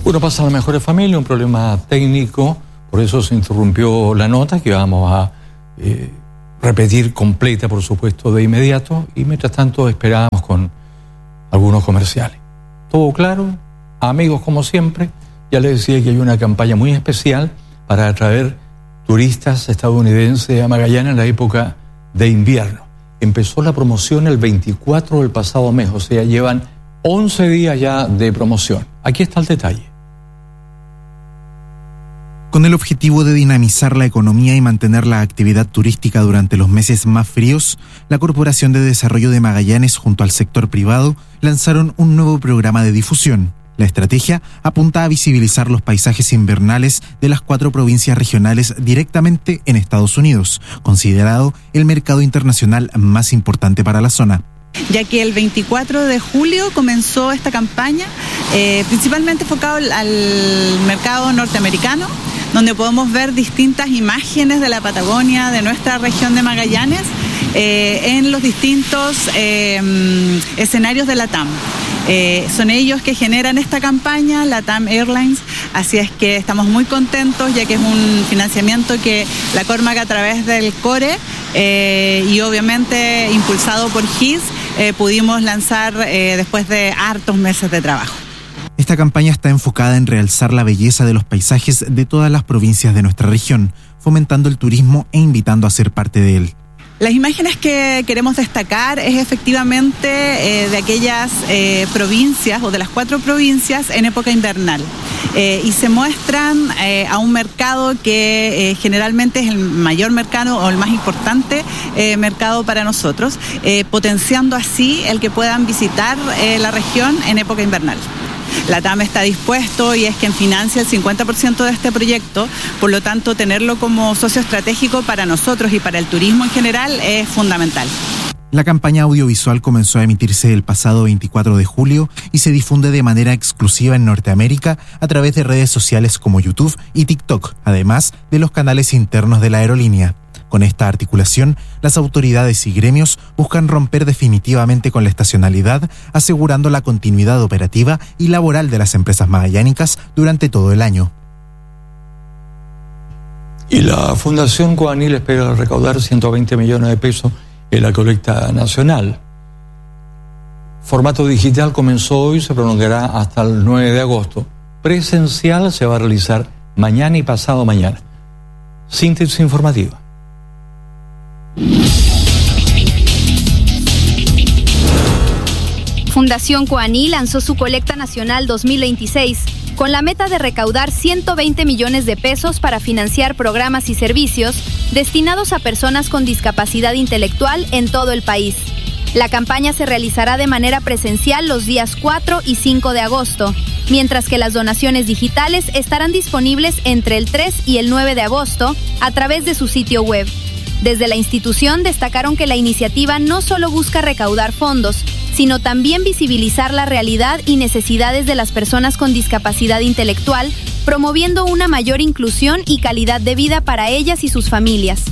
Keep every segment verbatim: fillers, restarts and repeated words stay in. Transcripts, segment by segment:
Uno pasa a las mejores familias, un problema técnico, por eso se interrumpió la nota que vamos a eh, repetir completa, por supuesto, de inmediato, y mientras tanto esperábamos con algunos comerciales. Todo claro, amigos como siempre. Ya les decía que hay una campaña muy especial para atraer turistas estadounidenses a Magallanes en la época de invierno. Empezó la promoción el veinticuatro del pasado mes, o sea, llevan once días ya de promoción. Aquí está el detalle. Con el objetivo de dinamizar la economía y mantener la actividad turística durante los meses más fríos, la Corporación de Desarrollo de Magallanes junto al sector privado lanzaron un nuevo programa de difusión. La estrategia apunta a visibilizar los paisajes invernales de las cuatro provincias regionales directamente en Estados Unidos, considerado el mercado internacional más importante para la zona. Ya que el veinticuatro de julio comenzó esta campaña, eh, principalmente enfocado al, al mercado norteamericano, donde podemos ver distintas imágenes de la Patagonia, de nuestra región de Magallanes, eh, en los distintos eh, escenarios de LATAM. Eh, son ellos que generan esta campaña, LATAM Airlines, así es que estamos muy contentos, ya que es un financiamiento que la Cormac a través del CORE eh, y obviamente impulsado por G I S eh, pudimos lanzar eh, después de hartos meses de trabajo. Esta campaña está enfocada en realzar la belleza de los paisajes de todas las provincias de nuestra región, fomentando el turismo e invitando a ser parte de él. Las imágenes que queremos destacar es efectivamente eh, de aquellas eh, provincias o de las cuatro provincias en época invernal. Eh, y se muestran eh, a un mercado que eh, generalmente es el mayor mercado o el más importante eh, mercado para nosotros, eh, potenciando así el que puedan visitar eh, la región en época invernal. LATAM está dispuesto y es quien financia el cincuenta por ciento de este proyecto, por lo tanto tenerlo como socio estratégico para nosotros y para el turismo en general es fundamental. La campaña audiovisual comenzó a emitirse el pasado veinticuatro de julio y se difunde de manera exclusiva en Norteamérica a través de redes sociales como YouTube y TikTok, además de los canales internos de la aerolínea. Con esta articulación, las autoridades y gremios buscan romper definitivamente con la estacionalidad, asegurando la continuidad operativa y laboral de las empresas magallánicas durante todo el año. Y la Fundación Coanil espera recaudar ciento veinte millones de pesos en la colecta nacional. Formato digital comenzó hoy y se prolongará hasta el nueve de agosto. Presencial se va a realizar mañana y pasado mañana. Síntesis informativa. Fundación Coanil lanzó su colecta nacional dos mil veintiséis con la meta de recaudar ciento veinte millones de pesos para financiar programas y servicios destinados a personas con discapacidad intelectual en todo el país. La campaña se realizará de manera presencial los días cuatro y cinco de agosto, mientras que las donaciones digitales estarán disponibles entre el tres y el nueve de agosto a través de su sitio web. Desde la institución destacaron que la iniciativa no solo busca recaudar fondos, sino también visibilizar la realidad y necesidades de las personas con discapacidad intelectual, promoviendo una mayor inclusión y calidad de vida para ellas y sus familias.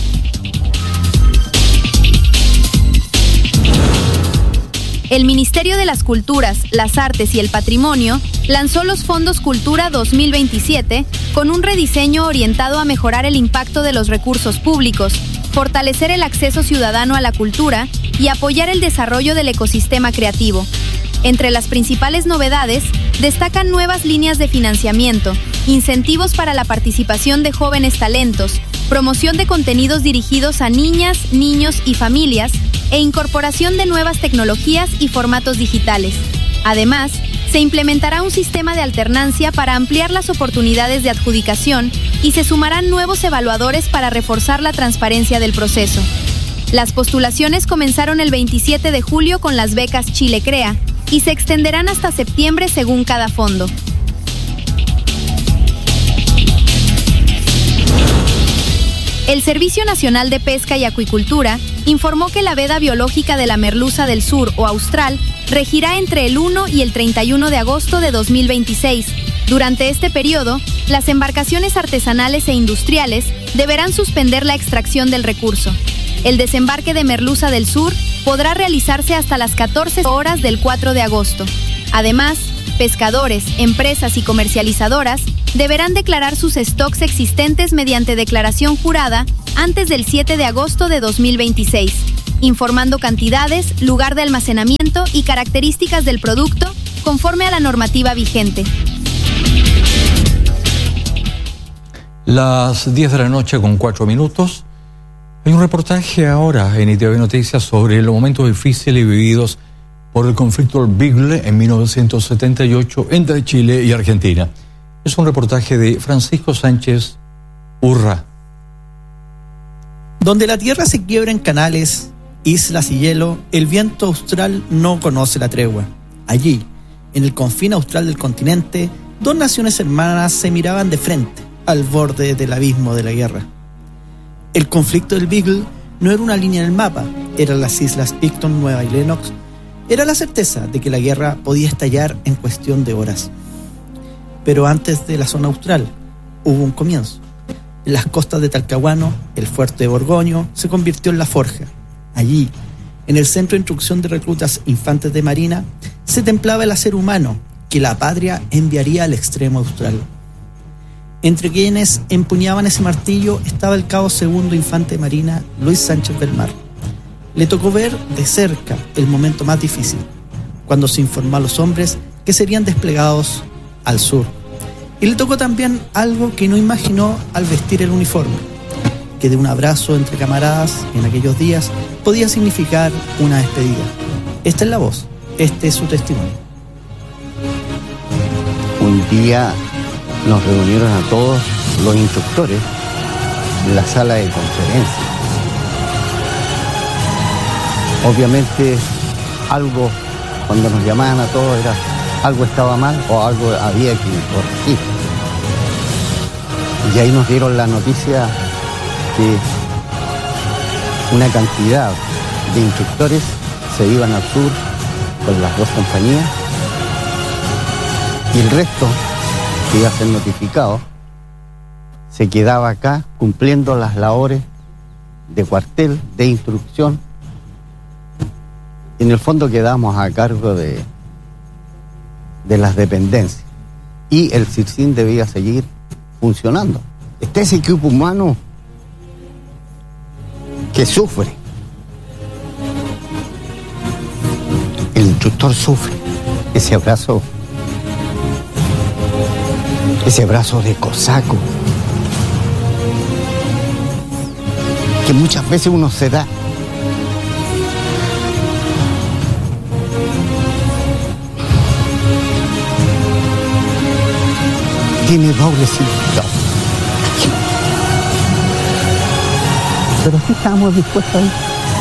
El Ministerio de las Culturas, las Artes y el Patrimonio lanzó los Fondos Cultura dos mil veintisiete con un rediseño orientado a mejorar el impacto de los recursos públicos, fortalecer el acceso ciudadano a la cultura y apoyar el desarrollo del ecosistema creativo. Entre las principales novedades, destacan nuevas líneas de financiamiento, incentivos para la participación de jóvenes talentos, promoción de contenidos dirigidos a niñas, niños y familias, e incorporación de nuevas tecnologías y formatos digitales. Además, se implementará un sistema de alternancia para ampliar las oportunidades de adjudicación y se sumarán nuevos evaluadores para reforzar la transparencia del proceso. Las postulaciones comenzaron el veintisiete de julio con las becas Chile Crea y se extenderán hasta septiembre según cada fondo. El Servicio Nacional de Pesca y Acuicultura informó que la veda biológica de la merluza del sur o austral regirá entre el uno y el treinta y uno de agosto de dos mil veintiséis. Durante este periodo, las embarcaciones artesanales e industriales deberán suspender la extracción del recurso. El desembarque de merluza del sur podrá realizarse hasta las catorce horas del cuatro de agosto. Además, Pescadores, empresas y comercializadoras deberán declarar sus stocks existentes mediante declaración jurada antes del siete de agosto de dos mil veintiséis, informando cantidades, lugar de almacenamiento y características del producto conforme a la normativa vigente. Las diez de la noche con cuatro minutos. Hay un reportaje ahora en I T V Noticias sobre los momentos difíciles vividos por el conflicto del Beagle en mil novecientos setenta y ocho entre Chile y Argentina. Es un reportaje de Francisco Sánchez Urra. Donde la tierra se quiebra en canales, islas y hielo, el viento austral no conoce la tregua. Allí, en el confín austral del continente, dos naciones hermanas se miraban de frente, al borde del abismo de la guerra. El conflicto del Beagle no era una línea en el mapa, eran las islas Picton, Nueva y Lennox. Era la certeza de que la guerra podía estallar en cuestión de horas. Pero antes de la zona austral, hubo un comienzo. En las costas de Talcahuano, el fuerte de Borgoño se convirtió en la forja. Allí, en el Centro de Instrucción de Reclutas Infantes de Marina, se templaba el acero humano que la patria enviaría al extremo austral. Entre quienes empuñaban ese martillo estaba el cabo segundo infante de Marina, Luis Sánchez Belmar. Le tocó ver de cerca el momento más difícil, cuando se informó a los hombres que serían desplegados al sur. Y le tocó también algo que no imaginó al vestir el uniforme, que de un abrazo entre camaradas en aquellos días podía significar una despedida. Esta es la voz, este es su testimonio. Un día nos reunieron a todos los instructores en la sala de conferencia. Obviamente algo, cuando nos llamaban a todos, era algo estaba mal o algo había que corregir. Y ahí nos dieron la noticia que una cantidad de instructores se iban al sur con las dos compañías y el resto, que iba a ser notificado, se quedaba acá cumpliendo las labores de cuartel, de instrucción. En el fondo quedamos a cargo de, de las dependencias y el CIRCIN debía seguir funcionando. Este es equipo humano que sufre. El instructor sufre. Ese abrazo, ese abrazo de cosaco, que muchas veces uno se da. Tiene doble significado. Pero sí estábamos dispuestos a ir.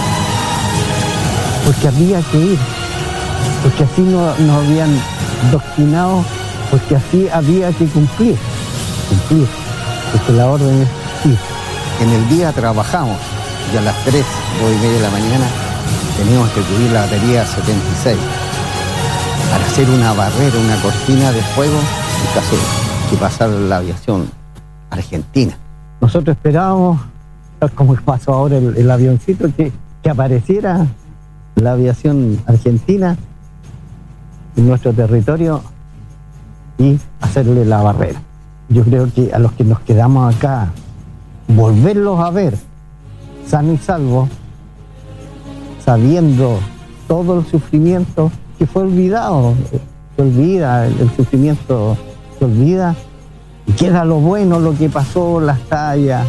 Porque había que ir. Porque así nos no habían doctrinado. Porque así había que cumplir. Cumplir. Porque la orden es ir. En el día trabajamos. Y a las tres, dos y media de la mañana, teníamos que subir la batería setenta y seis. Para hacer una barrera, una cortina de fuego en caso que pasara la aviación argentina. Nosotros esperábamos, tal como pasó ahora el, el avioncito, que, que apareciera la aviación argentina en nuestro territorio y hacerle la barrera. Yo creo que a los que nos quedamos acá, volverlos a ver sanos y salvos, sabiendo todo el sufrimiento que fue olvidado, se olvida el, el sufrimiento. Se olvida y queda lo bueno, lo que pasó, las tallas.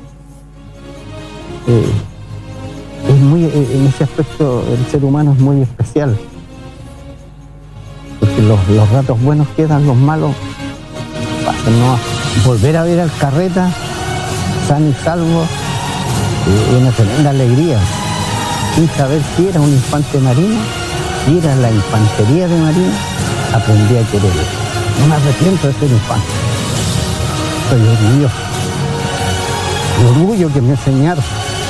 Eh, es muy, en ese aspecto el ser humano es muy especial, porque los, los ratos buenos quedan, los malos pasan, ¿no? Volver a ver al Carreta sano y salvo es eh, una tremenda alegría, sin saber si era un infante de marina, si era la infantería de marina, aprendí a quererlo. No me arrepiento de ser infante. Soy orgulloso. El orgullo que me enseñaron.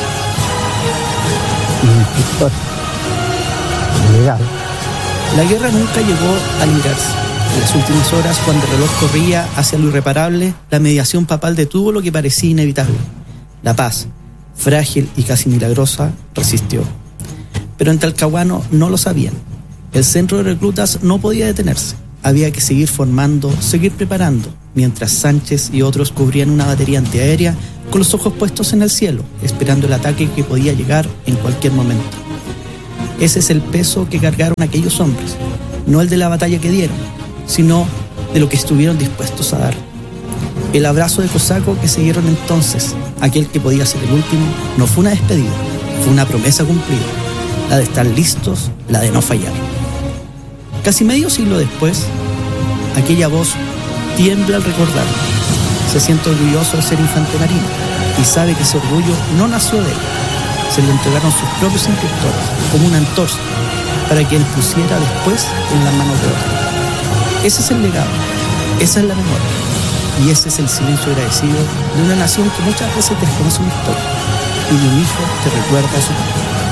Mi historia. Mi legado. La guerra nunca llegó a librarse. En las últimas horas, cuando el reloj corría hacia lo irreparable, la mediación papal detuvo lo que parecía inevitable. La paz, frágil y casi milagrosa, resistió. Pero en Talcahuano no lo sabían. El centro de reclutas no podía detenerse. Había que seguir formando, seguir preparando, mientras Sánchez y otros cubrían una batería antiaérea con los ojos puestos en el cielo, esperando el ataque que podía llegar en cualquier momento. Ese es el peso que cargaron aquellos hombres, no el de la batalla que dieron, sino de lo que estuvieron dispuestos a dar. El abrazo de cosaco que se dieron entonces, aquel que podía ser el último, no fue una despedida, fue una promesa cumplida, la de estar listos, la de no fallar. Casi medio siglo después, aquella voz tiembla al recordarlo. Se siente orgulloso de ser infante marino y sabe que ese orgullo no nació de él. Se le entregaron sus propios instructores como una antorcha para que él pusiera después en las manos de otros. Ese es el legado, esa es la memoria y ese es el silencio agradecido de una nación que muchas veces desconoce una historia y de un hijo que recuerda a su padre.